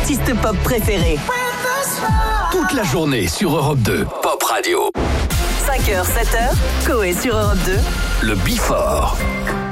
artistes pop préférés. Toute la journée sur Europe 2, Pop Radio. 5h, 7h, Coé sur Europe 2. Le Before.